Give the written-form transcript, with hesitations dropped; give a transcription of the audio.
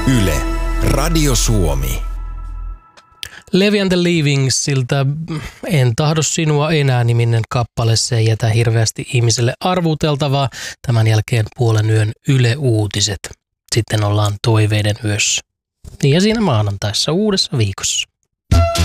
Yle, Radio Suomi. Levi and the Leavingsiltä En tahdo sinua enää -niminen kappale. Se ei jätä hirveästi ihmiselle arvuteltavaa. Tämän jälkeen puolen yön Yle Uutiset. Sitten ollaan toiveiden yössä. Niin ja siinä maanantaissa uudessa viikossa.